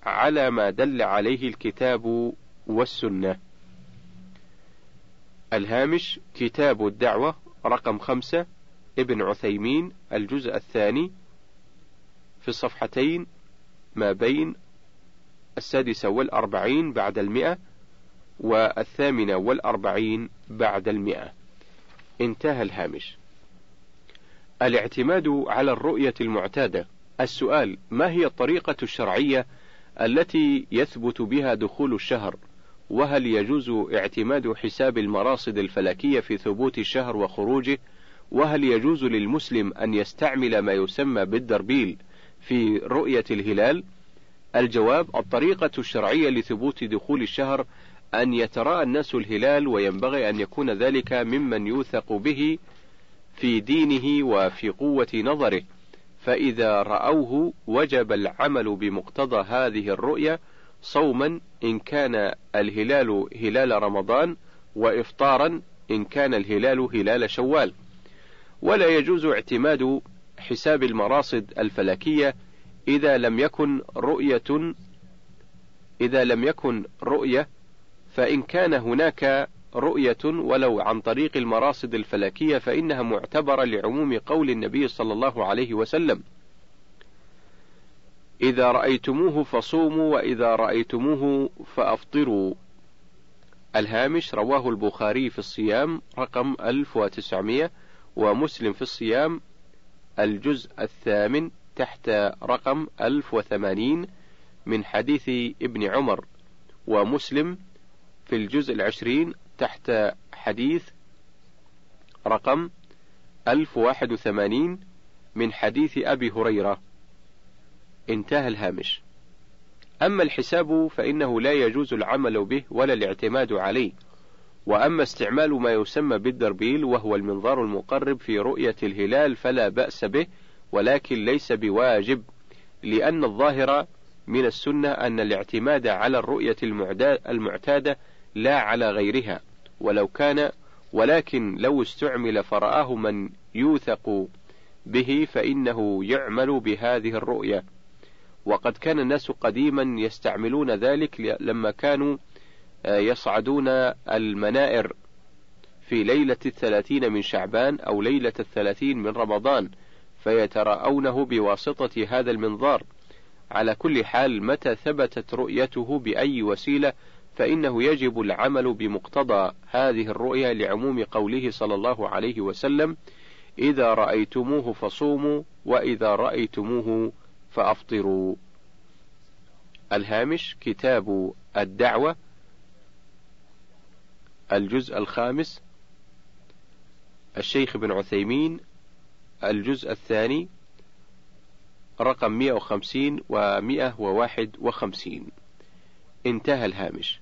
على ما دل عليه الكتاب والسنة. الهامش: كتاب الدعوة رقم 5 ابن عثيمين، الجزء الثاني، في الصفحتين ما بين 46 بعد 100 و48 بعد 100. انتهى الهامش. الاعتماد على الرؤية المعتادة. السؤال: ما هي الطريقة الشرعية التي يثبت بها دخول الشهر؟ وهل يجوز اعتماد حساب المراصد الفلكية في ثبوت الشهر وخروجه؟ وهل يجوز للمسلم أن يستعمل ما يسمى بالدربيل في رؤية الهلال؟ الجواب: الطريقة الشرعية لثبوت دخول الشهر أن يتراءى الناس الهلال، وينبغي أن يكون ذلك ممن يوثق به في دينه وفي قوة نظره، فإذا رأوه وجب العمل بمقتضى هذه الرؤية صوما إن كان الهلال هلال رمضان، وإفطارا إن كان الهلال هلال شوال. ولا يجوز اعتماد حساب المراصد الفلكية إذا لم يكن رؤية، فإن كان هناك رؤية ولو عن طريق المراصد الفلكية فإنها معتبرة لعموم قول النبي صلى الله عليه وسلم: إذا رأيتموه فصوموا وإذا رأيتموه فأفطروا. الهامش: رواه البخاري في الصيام رقم 1900، ومسلم في الصيام الجزء الثامن تحت رقم 1080 من حديث ابن عمر، ومسلم في الجزء 20 تحت حديث رقم 1081 من حديث أبي هريرة. انتهى الهامش. أما الحساب فإنه لا يجوز العمل به ولا الاعتماد عليه. وأما استعمال ما يسمى بالدربيل وهو المنظار المقرب في رؤية الهلال فلا بأس به، ولكن ليس بواجب، لأن الظاهر من السنة أن الاعتماد على الرؤية المعتادة لا على غيرها، ولكن لو استعمل فرآه من يوثق به فإنه يعمل بهذه الرؤية. وقد كان الناس قديما يستعملون ذلك لما كانوا يصعدون المنائر في ليلة 30 من شعبان أو ليلة 30 من رمضان، فيتراءونه بواسطة هذا المنظار. على كل حال، متى ثبتت رؤيته بأي وسيلة فإنه يجب العمل بمقتضى هذه الرؤية لعموم قوله صلى الله عليه وسلم: إذا رأيتموه فصوموا وإذا رأيتموه فأفطروا. الهامش: كتاب الدعوة الجزء الخامس، الشيخ ابن عثيمين، الجزء الثاني رقم 150 و151. انتهى الهامش.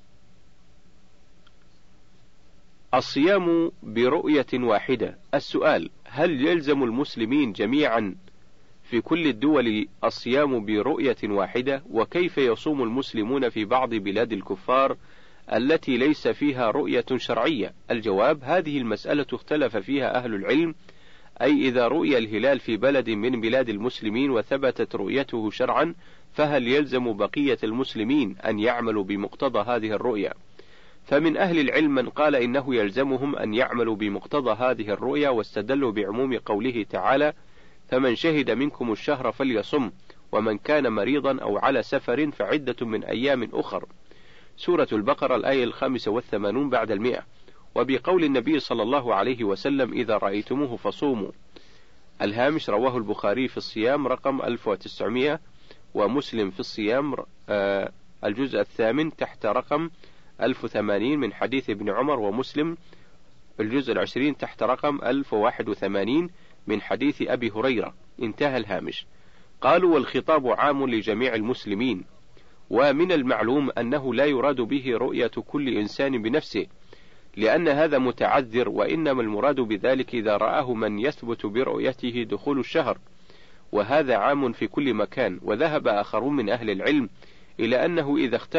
الصيام برؤية واحدة. السؤال: هل يلزم المسلمين جميعا في كل الدول الصيام برؤية واحدة؟ وكيف يصوم المسلمون في بعض بلاد الكفار التي ليس فيها رؤية شرعية؟ الجواب: هذه المسألة اختلف فيها أهل العلم، أي إذا رؤي الهلال في بلد من بلاد المسلمين وثبتت رؤيته شرعا، فهل يلزم بقية المسلمين أن يعملوا بمقتضى هذه الرؤية؟ فمن أهل العلم من قال إنه يلزمهم أن يعملوا بمقتضى هذه الرؤية، واستدلوا بعموم قوله تعالى: فمن شهد منكم الشهر فليصم، ومن كان مريضا أو على سفر فعدة من أيام أخر. سورة البقرة الآية 85 بعد 100. وبقول النبي صلى الله عليه وسلم: إذا رأيتموه فصوموا. الهامش: رواه البخاري في الصيام رقم 1900، ومسلم في الصيام الجزء الثامن تحت رقم 1080 من حديث ابن عمر، ومسلم الجزء 20 تحت رقم 1081 من حديث أبي هريرة. انتهى الهامش. قالوا: والخطاب عام لجميع المسلمين، ومن المعلوم أنه لا يراد به رؤية كل إنسان بنفسه، لأن هذا متعذر، وإنما المراد بذلك إذا رآه من يثبت برؤيته دخول الشهر، وهذا عام في كل مكان. وذهب آخرون من أهل العلم إلى أنه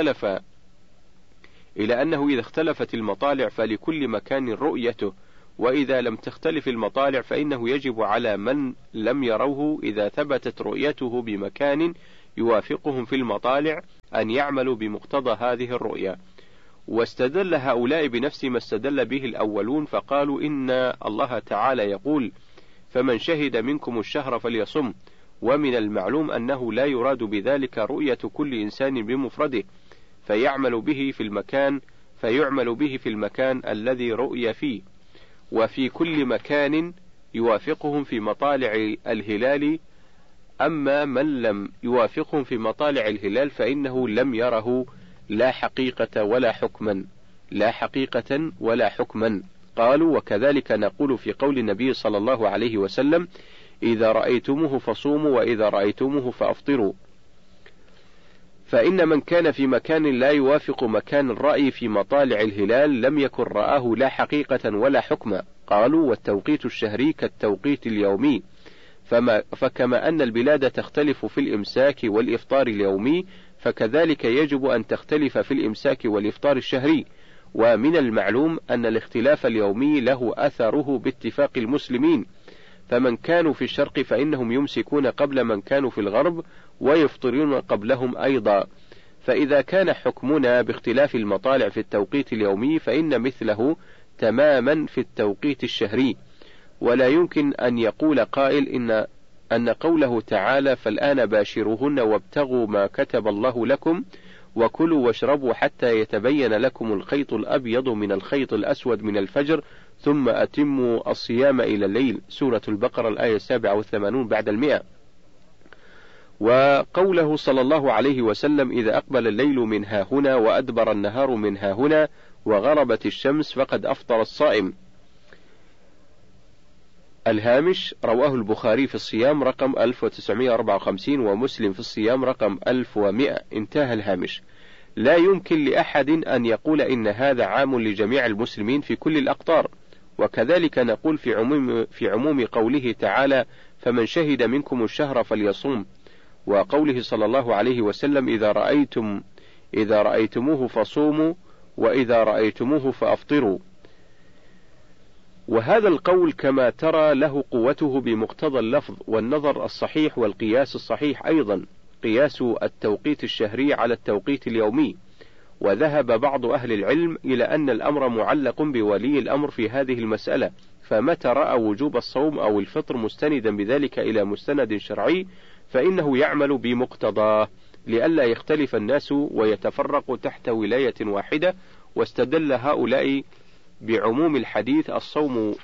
إذا اختلفت المطالع فلكل مكان رؤيته، وإذا لم تختلف المطالع فإنه يجب على من لم يروه إذا ثبتت رؤيته بمكان يوافقهم في المطالع أن يعملوا بمقتضى هذه الرؤيا. واستدل هؤلاء بنفس ما استدل به الأولون، فقالوا إن الله تعالى يقول: فمن شهد منكم الشهر فليصم، ومن المعلوم أنه لا يراد بذلك رؤية كل إنسان بمفرده، فيعمل به في المكان الذي رؤي فيه، وفي كل مكان يوافقهم في مطالع الهلال. أما من لم يوافقهم في مطالع الهلال فإنه لم يره لا حقيقة ولا حكما. قالوا: وكذلك نقول في قول النبي صلى الله عليه وسلم: إذا رأيتموه فصوموا وإذا رأيتموه فأفطروا. فإن من كان في مكان لا يوافق مكان الرأي في مطالع الهلال لم يكن رآه لا حقيقة ولا حكما. قالوا: والتوقيت الشهري كالتوقيت اليومي، فكما أن البلاد تختلف في الإمساك والإفطار اليومي، فكذلك يجب أن تختلف في الإمساك والإفطار الشهري. ومن المعلوم أن الاختلاف اليومي له أثره باتفاق المسلمين، فمن كانوا في الشرق فإنهم يمسكون قبل من كانوا في الغرب، ويفطرون قبلهم أيضا. فإذا كان حكمنا باختلاف المطالع في التوقيت اليومي فإن مثله تماما في التوقيت الشهري. ولا يمكن أن يقول قائل أن قوله تعالى: فالآن باشروهن وابتغوا ما كتب الله لكم وكلوا واشربوا حتى يتبين لكم الخيط الأبيض من الخيط الأسود من الفجر ثم أتموا الصيام إلى الليل. سورة البقرة الآية 87 بعد 100. وقوله صلى الله عليه وسلم: إذا أقبل الليل من هاهنا وأدبر النهار من هاهنا وغربت الشمس فقد أفطر الصائم. الهامش: رواه البخاري في الصيام رقم 1954 ومسلم في الصيام رقم 1100. انتهى الهامش. لا يمكن لأحد أن يقول إن هذا عام لجميع المسلمين في كل الأقطار. وكذلك نقول في عموم قوله تعالى: فمن شهد منكم الشهر فليصم، وقوله صلى الله عليه وسلم: إذا رأيتموه فصوموا وإذا رأيتموه فأفطروا. وهذا القول كما ترى له قوته بمقتضى اللفظ والنظر الصحيح والقياس الصحيح أيضا، قياس التوقيت الشهري على التوقيت اليومي. وذهب بعض أهل العلم إلى أن الأمر معلق بولي الأمر في هذه المسألة، فمتى رأى وجوب الصوم أو الفطر مستندا بذلك إلى مستند شرعي فإنه يعمل بمقتضاه، لئلا يختلف الناس ويتفرقوا تحت ولاية واحدة. واستدل هؤلاء بعموم الحديث: الصوم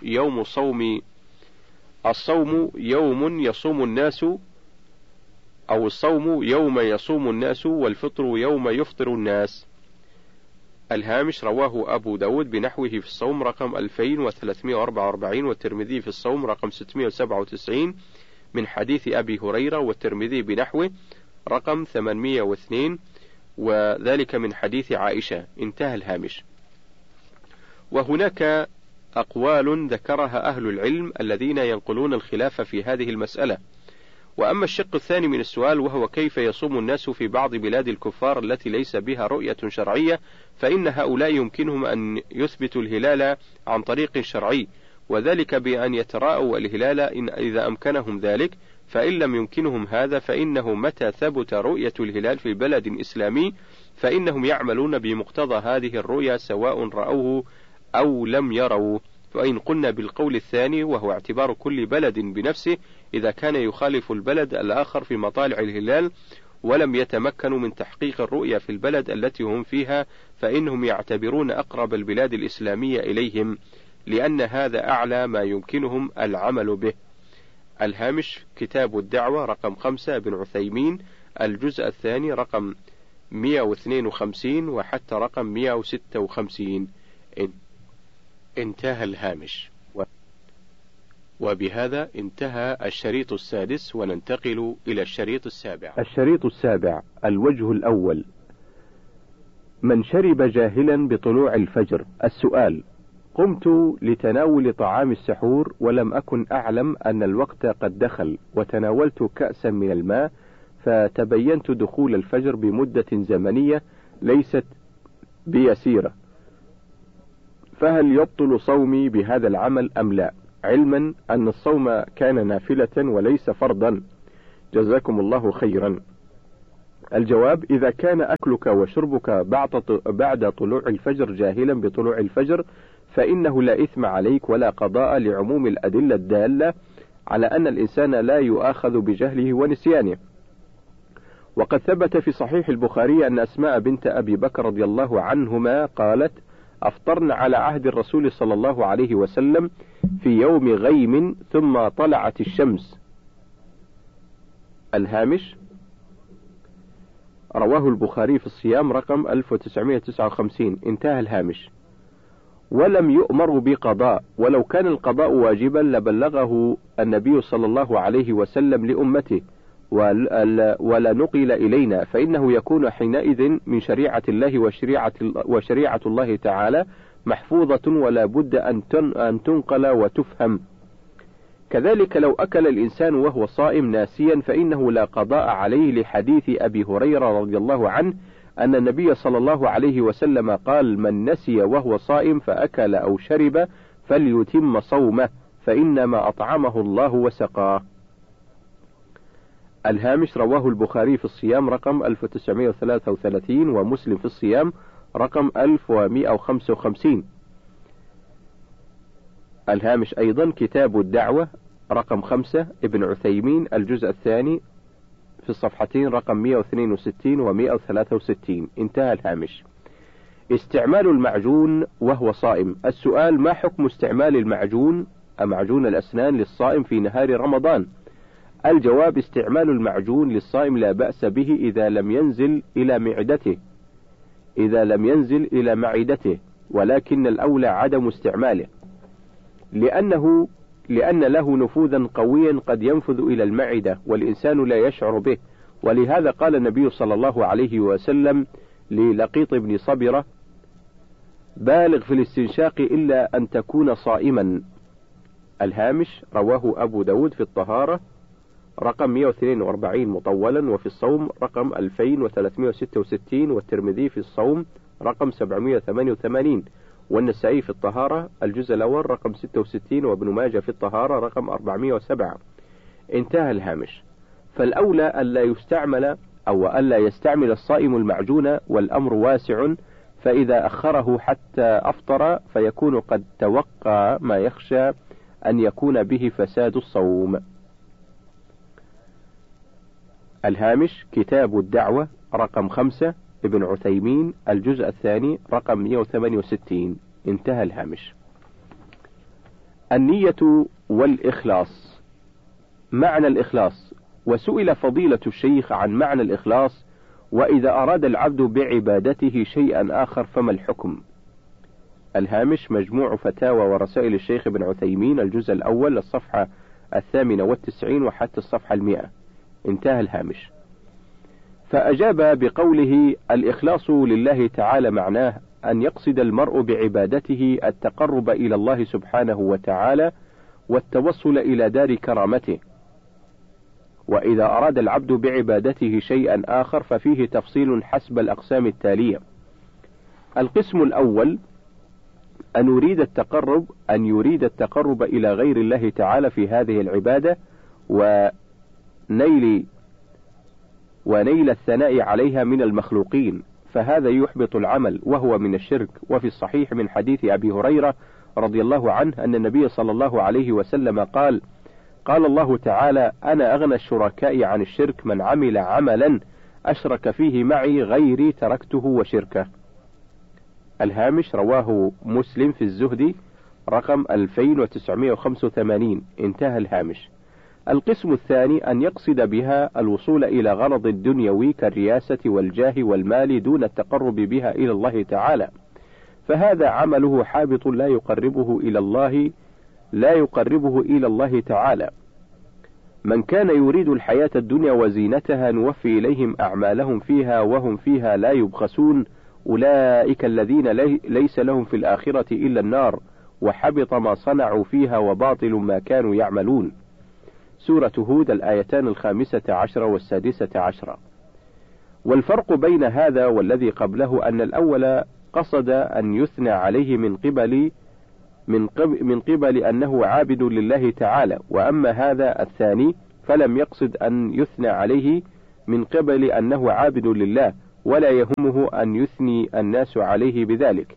يوم يصوم الناس، أو الصوم يوم يصوم الناس والفطر يوم يفطر الناس. الهامش: رواه أبو داود بنحوه في الصوم رقم 2344 والترمذي في الصوم رقم 697 من حديث أبي هريرة، والترمذي بنحوه رقم 802 وذلك من حديث عائشة. انتهى الهامش. وهناك أقوال ذكرها أهل العلم الذين ينقلون الخلاف في هذه المسألة. وأما الشق الثاني من السؤال وهو كيف يصوم الناس في بعض بلاد الكفار التي ليس بها رؤية شرعية، فإن هؤلاء يمكنهم أن يثبتوا الهلال عن طريق شرعي، وذلك بأن يتراءوا الهلال إذا أمكنهم ذلك. فإن لم يمكنهم هذا فإنه متى ثبت رؤية الهلال في بلد إسلامي فإنهم يعملون بمقتضى هذه الرؤيا سواء رأوه أو لم يروا. فإن قلنا بالقول الثاني وهو اعتبار كل بلد بنفسه، إذا كان يخالف البلد الآخر في مطالع الهلال ولم يتمكنوا من تحقيق الرؤيا في البلد التي هم فيها فإنهم يعتبرون أقرب البلاد الإسلامية إليهم، لأن هذا أعلى ما يمكنهم العمل به. الهامش: كتاب الدعوة رقم 5 ابن عثيمين، الجزء الثاني رقم 152 وحتى رقم 156. انتهى الهامش. وبهذا انتهى الشريط السادس، وننتقل إلى الشريط السابع. الشريط السابع: الوجه الأول: من شرب جاهلا بطلوع الفجر. السؤال: قمت لتناول طعام السحور ولم أكن أعلم أن الوقت قد دخل، وتناولت كأسا من الماء، فتبينت دخول الفجر بمدة زمنية ليست بيسيرة، فهل يبطل صومي بهذا العمل أم لا، علما أن الصوم كان نافلة وليس فرضا؟ جزاكم الله خيرا. الجواب: إذا كان أكلك وشربك بعد طلوع الفجر جاهلا بطلوع الفجر فإنه لا إثم عليك ولا قضاء، لعموم الأدلة الدالة على أن الإنسان لا يؤاخذ بجهله ونسيانه. وقد ثبت في صحيح البخاري أن أسماء بنت أبي بكر رضي الله عنهما قالت: أفطرنا على عهد الرسول صلى الله عليه وسلم في يوم غيم ثم طلعت الشمس. الهامش: رواه البخاري في الصيام رقم 1959. انتهى الهامش. ولم يؤمر بقضاء، ولو كان القضاء واجبا لبلغه النبي صلى الله عليه وسلم لأمته ولا نقل إلينا، فإنه يكون حينئذ من شريعة الله وشريعة الله تعالى محفوظة ولا بد أن تنقل وتفهم. كذلك لو أكل الإنسان وهو صائم ناسيا فإنه لا قضاء عليه، لحديث أبي هريرة رضي الله عنه أن النبي صلى الله عليه وسلم قال: من نسي وهو صائم فأكل أو شرب فليتم صومه فإنما أطعمه الله وسقاه. الهامش: رواه البخاري في الصيام رقم 1933 ومسلم في الصيام رقم 1155. الهامش أيضا: كتاب الدعوة رقم 5 ابن عثيمين الجزء الثاني في الصفحتين رقم 162 و 163. انتهى الهامش. استعمال المعجون وهو صائم. السؤال: ما حكم استعمال معجون الأسنان للصائم في نهار رمضان؟ الجواب: استعمال المعجون للصائم لا بأس به إذا لم ينزل إلى معدته، ولكن الأولى عدم استعماله، لأن له نفوذا قويا قد ينفذ إلى المعدة والإنسان لا يشعر به. ولهذا قال النبي صلى الله عليه وسلم للقيط بن صبرة: بالغ في الاستنشاق إلا أن تكون صائما. الهامش: رواه أبو داود في الطهارة رقم 142 مطولا، وفي الصوم رقم 2366، والترمذي في الصوم رقم 788، والنسائي في الطهارة الجزء الأول رقم 66، وابن ماجه في الطهارة رقم 407. انتهى الهامش. فالأولى ألا يستعمل الصائم المعجون، والأمر واسع، فإذا أخره حتى أفطر فيكون قد توقع ما يخشى أن يكون به فساد الصوم. الهامش: كتاب الدعوة رقم 5 ابن عثيمين الجزء الثاني رقم 168. انتهى الهامش. النية والإخلاص. معنى الإخلاص. وسئل فضيلة الشيخ عن معنى الإخلاص: وإذا أراد العبد بعبادته شيئا آخر فما الحكم؟ الهامش: مجموع فتاوى ورسائل الشيخ ابن عثيمين الجزء الأول الصفحة 98 وحتى الصفحة 100. انتهى الهامش. فأجاب بقوله: الإخلاص لله تعالى معناه أن يقصد المرء بعبادته التقرب إلى الله سبحانه وتعالى والتوصل إلى دار كرامته. وإذا أراد العبد بعبادته شيئا آخر ففيه تفصيل حسب الأقسام التالية. القسم الأول: أن يريد التقرب إلى غير الله تعالى في هذه العبادة ونيل الثناء عليها من المخلوقين، فهذا يحبط العمل وهو من الشرك. وفي الصحيح من حديث أبي هريرة رضي الله عنه أن النبي صلى الله عليه وسلم قال الله تعالى: أنا أغنى الشركاء عن الشرك، من عمل عملا أشرك فيه معي غيري تركته وشركه. الهامش: رواه مسلم في الزهد رقم 2985. انتهى الهامش. القسم الثاني: أن يقصد بها الوصول إلى غرض الدنيوي كالرياسة والجاه والمال دون التقرب بها إلى الله تعالى، فهذا عمله حابط لا يقربه إلى الله تعالى. من كان يريد الحياة الدنيا وزينتها نوفي إليهم أعمالهم فيها وهم فيها لا يبخسون، أولئك الذين ليس لهم في الآخرة إلا النار، وحبط ما صنعوا فيها وباطل ما كانوا يعملون. سورة هود الآيتان 15 و16. والفرق بين هذا والذي قبله أن الأول قصد أن يثنى عليه من قبل أنه عابد لله تعالى، وأما هذا الثاني فلم يقصد أن يثنى عليه من قبل أنه عابد لله، ولا يهمه أن يثني الناس عليه بذلك.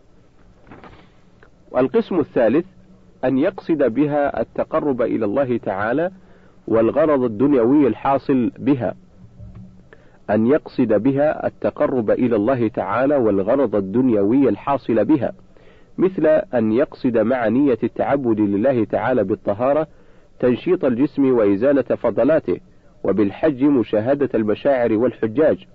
القسم الثالث أن يقصد بها التقرب إلى الله تعالى والغرض الدنيوي الحاصل بها، أن يقصد بها التقرب إلى الله تعالى والغرض الدنيوي الحاصل بها، مثل أن يقصد مع نية التعبد لله تعالى بالطهارة تنشيط الجسم وإزالة فضلاته، وبالحج مشاهدة المشاعر والحجاج،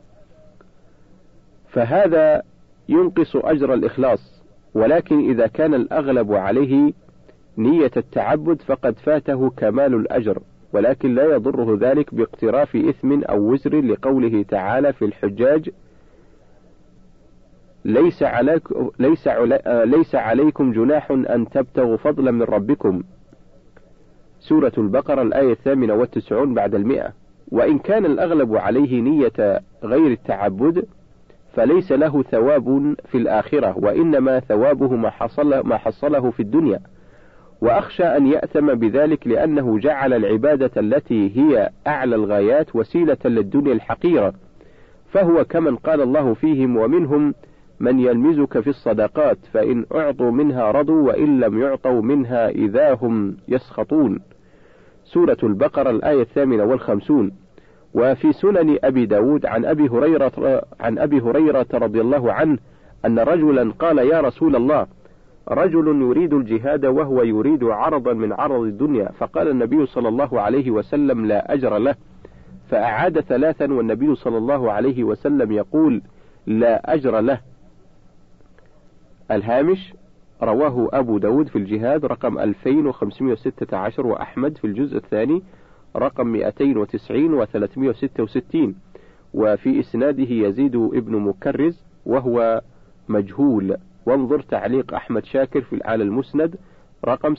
فهذا ينقص أجر الإخلاص. ولكن إذا كان الأغلب عليه نية التعبد فقد فاته كمال الأجر، ولكن لا يضره ذلك باقتراف إثم أو وزر، لقوله تعالى في الحجاج: ليس عليكم جناح أن تبتغوا فضلا من ربكم. سورة البقرة الآية 98 بعد 100. وإن كان الأغلب عليه نية غير التعبد فليس له ثواب في الآخرة، وإنما ثوابه ما حصله في الدنيا، وأخشى أن يأثم بذلك لأنه جعل العبادة التي هي أعلى الغايات وسيلة للدنيا الحقيرة، فهو كمن قال الله فيهم: ومنهم من يلمزك في الصدقات فإن أعطوا منها رضوا وإن لم يعطوا منها إذا هم يسخطون. سورة البقرة الآية 58. وفي سنن أبي داود عن أبي هريرة رضي الله عنه أن رجلا قال: يا رسول الله، رجل يريد الجهاد وهو يريد عرضا من عرض الدنيا، فقال النبي صلى الله عليه وسلم: لا أجر له. فأعاد 3 والنبي صلى الله عليه وسلم يقول: لا أجر له. الهامش: رواه أبو داود في الجهاد رقم 2516، وأحمد في الجزء الثاني رقم 290 و366، وفي إسناده يزيد ابن مكرز وهو مجهول. وانظر تعليق أحمد شاكر على المسند رقم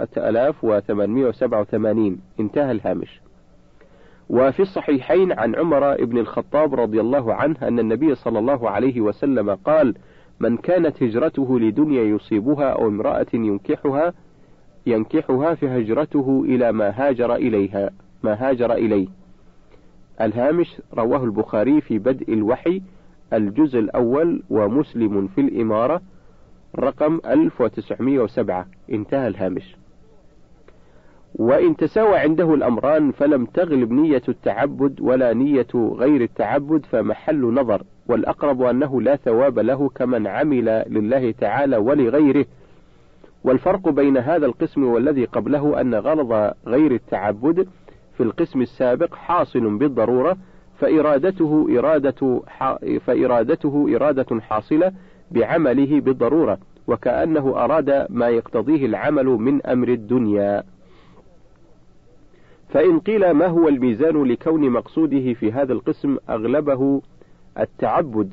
7887. انتهى الهامش. وفي الصحيحين عن عمر بن الخطاب رضي الله عنه أن النبي صلى الله عليه وسلم قال: من كانت هجرته لدنيا يصيبها أو امرأة ينكحها فهجرته إلى ما هاجر إليه. الهامش: رواه البخاري في بدء الوحي الجزء الأول، ومسلم في الإمارة رقم 1907. انتهى الهامش. وإن تساوى عنده الأمران فلم تغلب نية التعبد ولا نية غير التعبد فمحل نظر، والأقرب أنه لا ثواب له كمن عمل لله تعالى ولغيره. والفرق بين هذا القسم والذي قبله أن غرض غير التعبد في القسم السابق حاصل بالضرورة، فإرادته إرادة حاصلة بعمله بالضرورة، وكأنه أراد ما يقتضيه العمل من أمر الدنيا. فإن قيل ما هو الميزان لكون مقصوده في هذا القسم أغلبه التعبد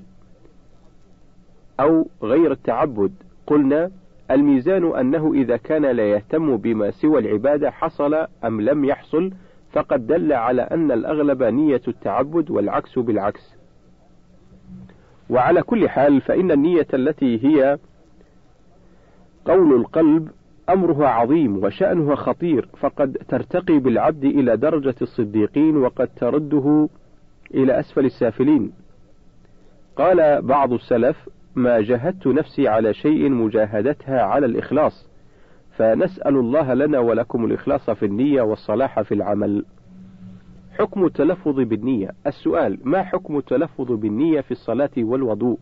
أو غير التعبد، قلنا: الميزان أنه إذا كان لا يهتم بما سوى العبادة حصل أم لم يحصل، فقد دل على أن الأغلب نية التعبد والعكس بالعكس. وعلى كل حال فإن النية التي هي قول القلب أمرها عظيم وشأنها خطير، فقد ترتقي بالعبد إلى درجة الصديقين وقد ترده إلى أسفل السافلين. قال بعض السلف: ما جاهدت نفسي على شيء مجاهدتها على الإخلاص، فنسأل الله لنا ولكم الإخلاص في النية والصلاح في العمل. حكم التلفظ بالنية. السؤال: ما حكم التلفظ بالنية في الصلاة والوضوء؟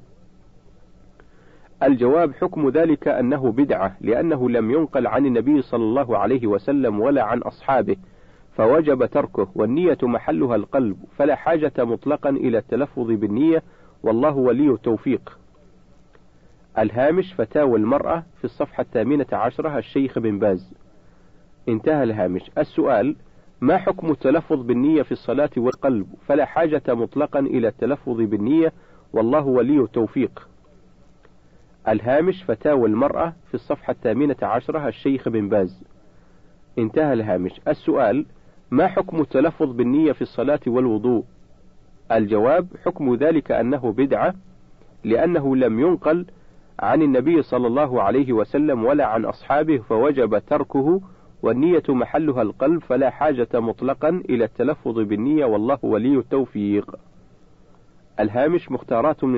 الجواب: حكم ذلك أنه بدعة، لأنه لم ينقل عن النبي صلى الله عليه وسلم ولا عن أصحابه، فوجب تركه، والنية محلها القلب، فلا حاجة مطلقا إلى التلفظ بالنية، والله ولي التوفيق. الهامش: فتاوى المرأة في الصفحة 18، الشيخ بن باز. انتهى الهامش. السؤال: ما حكم التلفظ بالنية في الصلاة والقلب؟ فلا حاجة مطلقا إلى التلفظ بالنية، والله ولي التوفيق. الهامش: فتاوى المرأة في الصفحة 18، الشيخ بن باز. انتهى الهامش. السؤال: ما حكم التلفظ بالنية في الصلاة والوضوء؟ الجواب: حكم ذلك أنه بدعة، لأنه لم ينقل عن النبي صلى الله عليه وسلم ولا عن أصحابه، فوجب تركه، والنية محلها القلب، فلا حاجة مطلقا إلى التلفظ بالنية، والله ولي التوفيق. الهامش: مختارات من